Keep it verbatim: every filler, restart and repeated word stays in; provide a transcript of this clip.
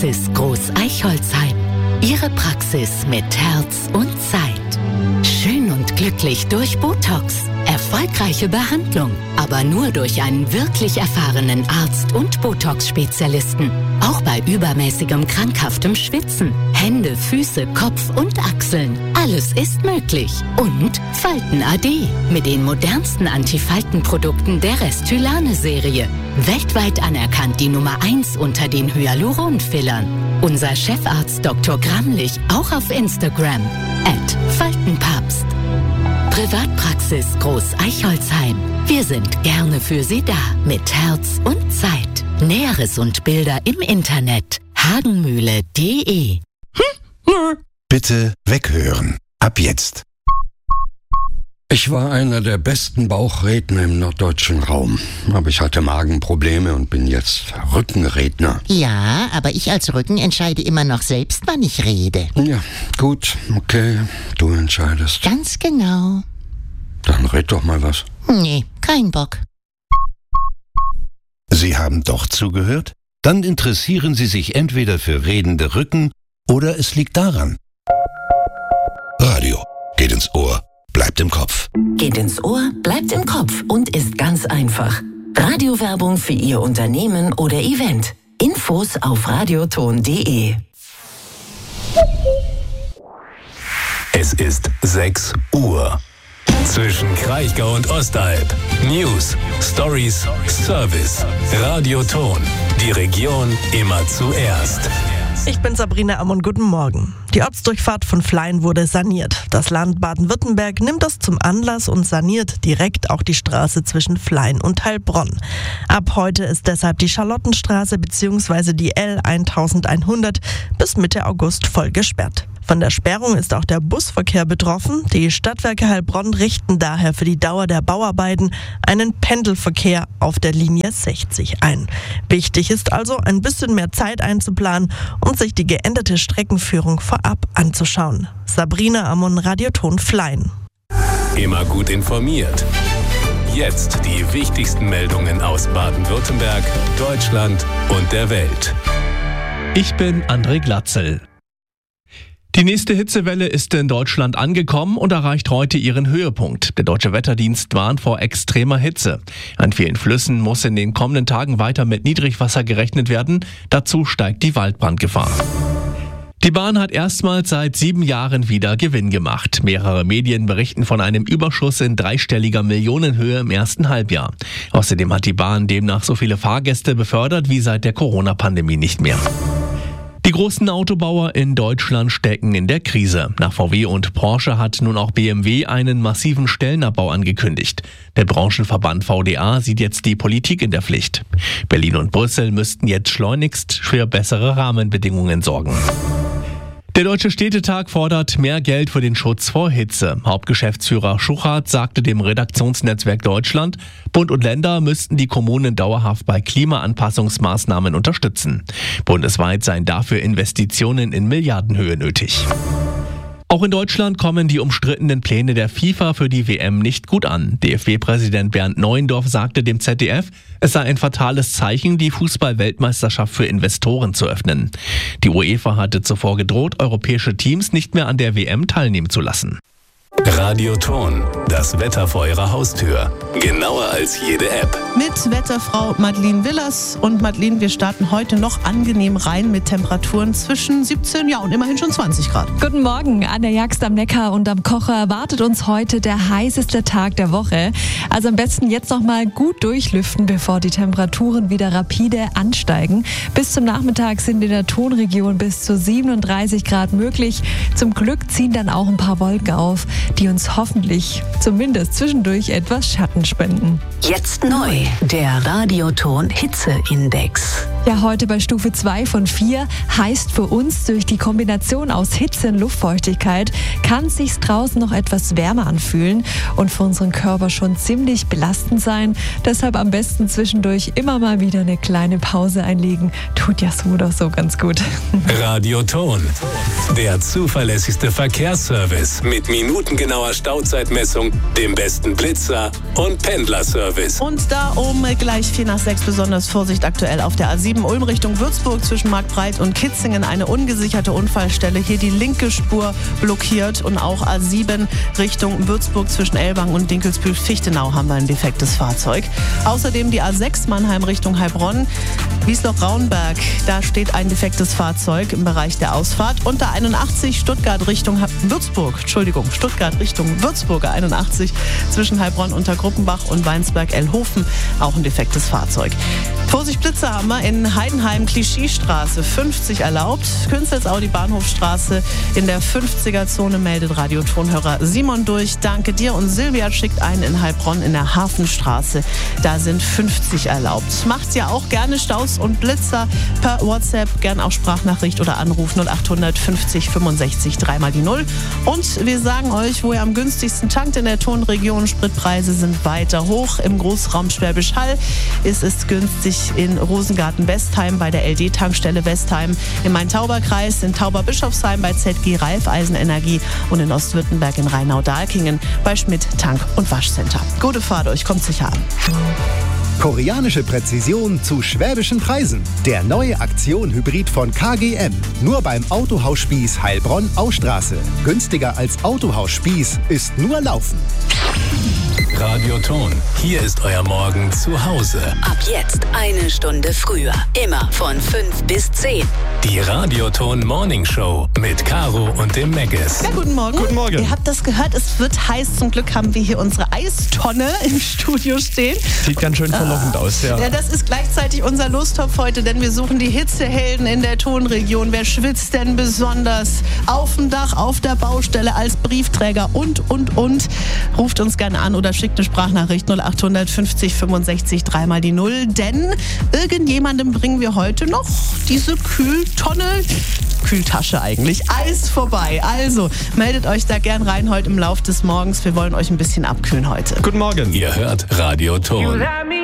Privatpraxis Groß-Eichholzheim. Ihre Praxis mit Herz und Zeit. Schön und glücklich durch Botox. Erfolgreiche Behandlung, aber nur durch einen wirklich erfahrenen Arzt und Botox-Spezialisten. Auch bei übermäßigem krankhaftem Schwitzen. Hände, Füße, Kopf und Achseln. Alles ist möglich. Und Falten A D mit den modernsten Antifaltenprodukten der Restylane-Serie. Weltweit anerkannt die Nummer eins unter den Hyaluron-Fillern. Unser Chefarzt Doktor Gramlich auch auf Instagram. at Faltenpapst. Privatpraxis Groß-Eichholzheim. Wir sind gerne für Sie da. Mit Herz und Zeit. Näheres und Bilder im Internet. hagenmühle punkt de. Bitte weghören. Ab jetzt. Ich war einer der besten Bauchredner im norddeutschen Raum. Aber ich hatte Magenprobleme und bin jetzt Rückenredner. Ja, aber ich als Rücken entscheide immer noch selbst, wann ich rede. Ja, gut, okay, du entscheidest. Ganz genau. Dann red doch mal was. Nee, kein Bock. Sie haben doch zugehört? Dann interessieren Sie sich entweder für redende Rücken oder es liegt daran. Radio geht ins Ohr, bleibt im Kopf. Geht ins Ohr, bleibt im Kopf und ist ganz einfach. Radiowerbung für Ihr Unternehmen oder Event. Infos auf radioton punkt de. Es ist sechs Uhr. Zwischen Kraichgau und Ostalb. News, Stories, Service. Radioton. Die Region immer zuerst. Ich bin Sabrina Ammon, guten Morgen. Die Ortsdurchfahrt von Flein wurde saniert. Das Land Baden-Württemberg nimmt das zum Anlass und saniert direkt auch die Straße zwischen Flein und Heilbronn. Ab heute ist deshalb die Charlottenstraße bzw. die L elfhundert bis Mitte August voll gesperrt. Von der Sperrung ist auch der Busverkehr betroffen. Die Stadtwerke Heilbronn richten daher für die Dauer der Bauarbeiten einen Pendelverkehr auf der Linie sechzig ein. Wichtig ist also, ein bisschen mehr Zeit einzuplanen und sich die geänderte Streckenführung vorab anzuschauen. Sabrina Ammon, Radioton Flein. Immer gut informiert. Jetzt die wichtigsten Meldungen aus Baden-Württemberg, Deutschland und der Welt. Ich bin André Glatzel. Die nächste Hitzewelle ist in Deutschland angekommen und erreicht heute ihren Höhepunkt. Der Deutsche Wetterdienst warnt vor extremer Hitze. An vielen Flüssen muss in den kommenden Tagen weiter mit Niedrigwasser gerechnet werden. Dazu steigt die Waldbrandgefahr. Die Bahn hat erstmals seit sieben Jahren wieder Gewinn gemacht. Mehrere Medien berichten von einem Überschuss in dreistelliger Millionenhöhe im ersten Halbjahr. Außerdem hat die Bahn demnach so viele Fahrgäste befördert wie seit der Corona-Pandemie nicht mehr. Die großen Autobauer in Deutschland stecken in der Krise. Nach V W und Porsche hat nun auch B M W einen massiven Stellenabbau angekündigt. Der Branchenverband V D A sieht jetzt die Politik in der Pflicht. Berlin und Brüssel müssten jetzt schleunigst für bessere Rahmenbedingungen sorgen. Der Deutsche Städtetag fordert mehr Geld für den Schutz vor Hitze. Hauptgeschäftsführer Schuchart sagte dem Redaktionsnetzwerk Deutschland, Bund und Länder müssten die Kommunen dauerhaft bei Klimaanpassungsmaßnahmen unterstützen. Bundesweit seien dafür Investitionen in Milliardenhöhe nötig. Auch in Deutschland kommen die umstrittenen Pläne der FIFA für die W M nicht gut an. D F B-Präsident Bernd Neuendorf sagte dem Z D F, es sei ein fatales Zeichen, die Fußball-Weltmeisterschaft für Investoren zu öffnen. Die UEFA hatte zuvor gedroht, europäische Teams nicht mehr an der W M teilnehmen zu lassen. Radioton, das Wetter vor Ihrer Haustür. Genauer als jede App. Mit Wetterfrau Madeleine Willers. Und Madeleine, wir starten heute noch angenehm rein mit Temperaturen zwischen siebzehn, ja und immerhin schon zwanzig Grad. Guten Morgen. An der Jagst am Neckar und am Kocher erwartet uns heute der heißeste Tag der Woche. Also am besten jetzt noch mal gut durchlüften, bevor die Temperaturen wieder rapide ansteigen. Bis zum Nachmittag sind in der Tonregion bis zu siebenunddreißig Grad möglich. Zum Glück ziehen dann auch ein paar Wolken auf, die uns hoffentlich zumindest zwischendurch etwas Schatten spenden. Jetzt neu, der Radioton Hitzeindex. Ja, heute bei Stufe zwei von vier heißt für uns, durch die Kombination aus Hitze und Luftfeuchtigkeit kann es sich draußen noch etwas wärmer anfühlen und für unseren Körper schon ziemlich belastend sein. Deshalb am besten zwischendurch immer mal wieder eine kleine Pause einlegen. Tut ja so oder so ganz gut. Radioton, der zuverlässigste Verkehrsservice mit minutengenauer Stauzeitmessung, dem besten Blitzer und Pendlerservice. Und da um gleich vier nach sechs besonders Vorsicht aktuell auf der A sieben. sieben Ulm Richtung Würzburg zwischen Marktbreit und Kitzingen eine ungesicherte Unfallstelle. Hier die linke Spur blockiert und auch A sieben Richtung Würzburg zwischen Elbang und Dinkelsbühl-Fichtenau haben wir ein defektes Fahrzeug. Außerdem die A sechs Mannheim Richtung Heilbronn, Wiesloch-Raunberg, da steht ein defektes Fahrzeug im Bereich der Ausfahrt. Und der einundachtzig Stuttgart Richtung Würzburg, Entschuldigung, Stuttgart Richtung Würzburger einundachtzig zwischen Heilbronn unter Gruppenbach und Weinsberg-Elhofen, auch ein defektes Fahrzeug. Vorsicht Blitzer haben wir in Heidenheim, Clichy-Straße, fünfzig erlaubt. Künzelsau, die Bahnhofstraße in der fünfziger-Zone meldet Radiotonhörer Simon durch. Danke dir. Und Silvia schickt ein in Heilbronn in der Hafenstraße. Da sind fünfzig erlaubt. Macht ja auch gerne Staus und Blitzer per WhatsApp, gern auch Sprachnachricht oder Anruf null acht fünfzig fünfundsechzig dreimal die null. Und wir sagen euch, wo ihr am günstigsten tankt in der Tonregion. Spritpreise sind weiter hoch. Im Großraum Schwäbisch Hall ist es günstig in Rosengarten-Westheim bei der L D-Tankstelle Westheim, im Main-Tauber-Kreis, in Tauber-Bischofsheim bei Z G Raiffeisenenergie und in Ostwürttemberg in Rheinau-Dahlkingen bei Schmidt Tank- und Waschcenter. Gute Fahrt euch, kommt sicher an. Koreanische Präzision zu schwäbischen Preisen. Der neue Aktion-Hybrid von K G M. Nur beim Autohaus Spieß Heilbronn-Austraße. Günstiger als Autohaus Spieß ist nur Laufen. Radioton. Hier ist euer Morgen zu Hause. Ab jetzt eine Stunde früher. Immer von fünf bis zehn. Die Radioton Morning Show mit Caro und dem Meggis. Ja, guten Morgen. Guten Morgen. Ihr habt das gehört, es wird heiß. Zum Glück haben wir hier unsere Eistonne im Studio stehen. Sieht ganz schön verlockend aus, ja. Ja, das ist gleichzeitig unser Lostopf heute, denn wir suchen die Hitzehelden in der Tonregion. Wer schwitzt denn besonders? Auf dem Dach, auf der Baustelle, als Briefträger und, und, und. Ruft uns gerne an oder schickt eine Sprachnachricht null acht fünfzig fünfundsechzig dreimal die null. Denn irgendjemandem bringen wir heute noch diese Kühltonne, Kühltasche eigentlich, Eis vorbei. Also meldet euch da gern rein heute im Lauf des Morgens. Wir wollen euch ein bisschen abkühlen heute. Guten Morgen. Ihr hört Radioton.